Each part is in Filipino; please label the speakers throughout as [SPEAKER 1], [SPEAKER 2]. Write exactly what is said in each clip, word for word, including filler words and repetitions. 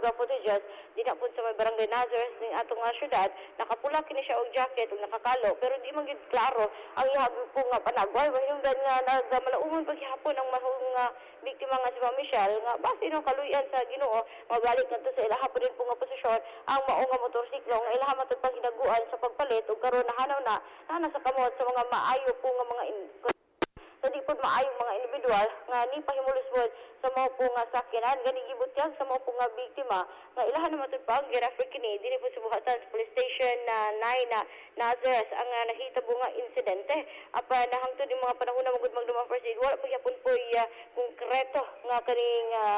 [SPEAKER 1] uh, footages di na po sa may barangay Nazareth ning atong uh, syudad. Nakapula kini siya og jacket ug nakakalo pero di man gid klaro ang ihag po nga panagway mahingdan nga nagmalaumon paghihapon ang mahong uh, biktima nga si Ma'am Michelle nga base no kaluyan sa Ginoo mabalik ngadto sa ilaha po din po nga posisyon ang mao nga motorsiklo nga ilaha matud pang hinaguan sa pagpalit ug karon nahanaw na na sa kamot sa mga maayo po nga mga in- sa di po maayong mga individual nga ni pahimulusbod sa mga po nga sakyanan gani gibutyag sa mga po nga biktima nga ilahan naman ito pang giraffer kini dili po subuhatan sa police station na uh, nine na Nazareth ang uh, nakita po nga insidente apa nahangtod yung mga panahon na magud magdumang first aid wala po yapon po uh, konkreto nga kaning uh,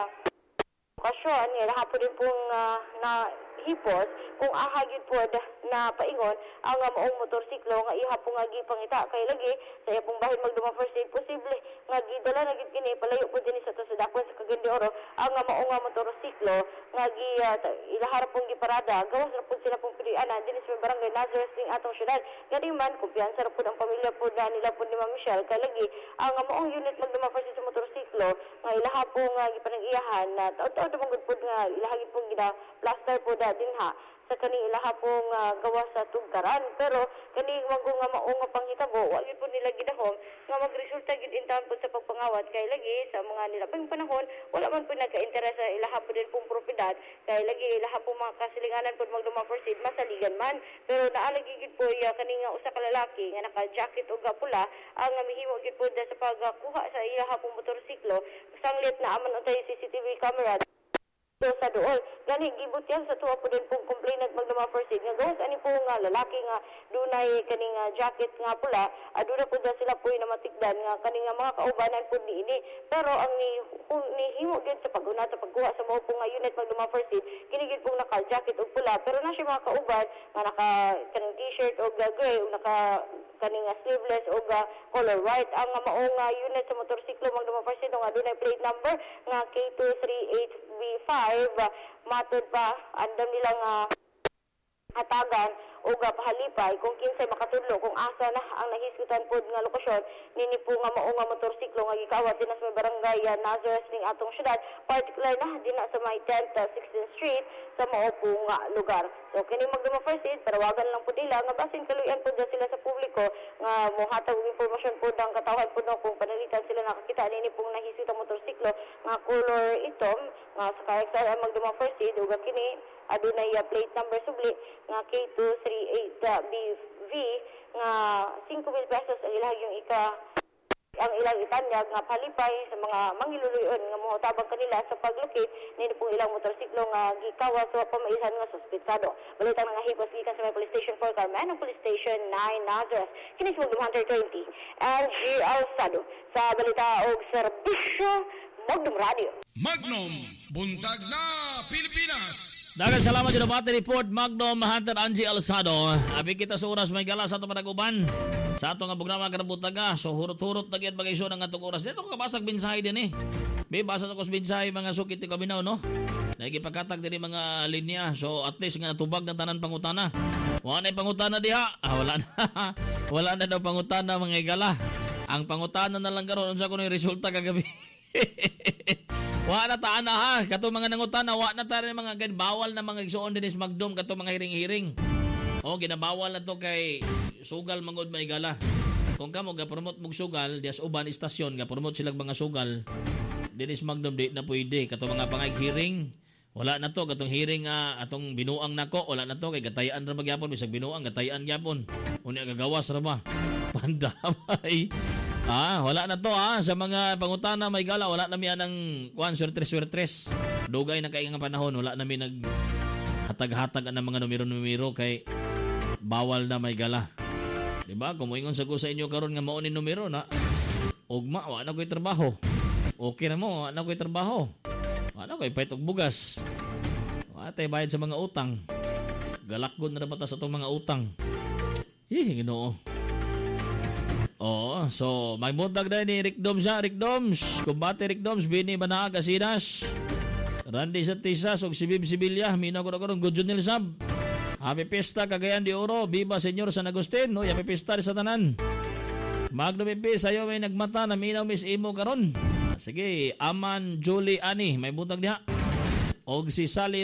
[SPEAKER 1] okasyon nga lahat po din pong uh, na hipos kung ahagid po na paingon ang uh, maong motorsiklo nga iha po nga gipangita kay lagi sa iya pong bahin magdumang first aid posible nga gidala na gid kini palayo po din sa to sa dakwan sa Cagayan de Oro ang uh, maong uh, motorsiklo nga gi uh, ilaharap pong giparada gawas ra pud sila pong pilianan dinhi sa barangay Nazareth ning atong syudad gani man kumpiyansa ra pud ang pamilya pud na nila pud ni Ma'am Michelle kay lagi ang uh, maong unit magdumang first aid sa motorsiklo nga ilaha po nga gipanag-iyahan na taud-taud mangud pud nga ilaha gid pong gina plaster pud dinha sa kani ilaha pong uh, gawas sa tugkaran pero kani wag nga mao nga panghitabo wa gyud po nila gidahom nga magresulta gid intahan po sa pagpangawat kay lagi sa mga nilabing panahon wala man po nagka-interes sa ilaha po din pong propiedad kay lagi ilaha po mga kasilinganan po magdumang first aid masaligan man pero naalagi gid po ya kani nga usa ka lalaki nga naka-jacket og pula ang mihimo gid po sa pagkuha sa ilaha pong motorsiklo sanglit na aman untay C C T V camera so sa dool gani gibutyag sa tuwa po din pong complainant magdumang first aid nga gawas ani po nga lalaki nga dunay kaning uh, jacket nga pula aduna po da sila po na matikdan nga kaning mga kaubanan po niini pero ang ni ni himo gid sa paguna sa pagkuha sa mao po nga unit magdumang first aid kini gid pong naka jacket og pula pero na siya mga kauban nga naka kaning t-shirt og uh, gray og naka kaning uh, sleeveless og uh, color white ang uh, mao nga unit sa motorsiklo magdumang first aid nga dunay plate number nga K two three eight B five uh, matod pa andam nilang uh, hatagan o uh, pahalipay kung kinsay makatudlo kung asa na ang nahisgutan pod nga lokasyon nini po nga mao nga motorsiklo nga gikawat dinha sa barangay uh, Nazareth ning atong syudad particular na dinha sa may tenth to sixteenth Street sa mao po nga lugar. So kini magdumang first aid parawagan lang po nila nga basin kaluyan po sila sa publiko nga mohatag og impormasyon po ang katawhan po no, kung panalitan sila nakakita nini pong nahisgutan motorsiklo nga color itom nga sa karakter ang magdumang first aid ug kini adunay uh, plate number subli nga K two three eight B V nga five mil pesos ang ilang yung ika ang ilang itanyag nga palipay sa mga mangiluluyon nga motabang kanila sa paglukit nini pong ilang motorsiklo nga gikawas sa pamaisan nga suspitsado. Balitang nga hipos gikan sa may police station four Carmen ang police station nine Nazareth kini sa Hunter twenty and G. Alsado sa balita og serbisyo Magnum Radio.
[SPEAKER 2] Magnum, buntag na Pilipinas.
[SPEAKER 3] Daghang salamat sa Bate Report Magnum Hunter Angie Alsado. Abi kita sa oras may gala sa ato panaguban. Sa ato nga programa kada butaga, so hurot-hurot na gyud bagay ang atong oras. Dito ko kabasag mensahe din eh. May basa ko sa mensahe mga sukit ti kabinaw no. Nagipakatag diri mga linya. So at least nga natubag ng tanan pangutana. Wala na pangutana diha. Ah, wala na. Wala na daw pangutana mga igala. Ang pangutana na lang karon unsa kuno resulta kagabi. Wa na ta ana ha kato mga nangutana wa na ta rin mga gan bawal na mga igsuon dinis magdom kato mga hiring-hiring. O ginabawal na to kay sugal mangod may gala. Kung kamo ga promote mog sugal dias uban istasyon ga promote sila mga sugal dinis magdom di na pwede kato mga pangay-hiring. Wala na to katong hearing uh, atong binuang nako wala na to kay gatayan ra magyapon bisag binuang gatayan gyapon. Unya gagawas ra ba? Pandamay. Ah, wala na to ah. Sa mga pangutana may gala, wala na mi anang kuan swertres-swertres. Dugay na kay nga panahon, wala na mi nag hatag-hatag ang mga numero-numero kay bawal na may gala. Diba? Kung moingon sa ko sa inyo karon nga mao ni numero na ugma, wa na ko'y trabaho. Okay na mo, wa na ko'y trabaho. Wa na ko'y pait og bugas. Wa tay bayad sa mga utang. Galakgon na dapat sa itong mga utang. Ih, Ginoo. Oo, so may buntag na ni Rick Doms ha, Rick Doms. Kumbate Rick Doms, Bini Banaag, Asinas. Randy Santisas, og si Bib Sibilya, Mina ko na ko ng Gudjunil Sab. Happy Pista, Cagayan de Oro, Viva Senyor San Agustin, no, Happy Pista sa tanan. Magno Pipi, sayo may nagmata na minaw Miss Imo karon. Sige, Aman Julie Ani, may buntag diha. Og si Sally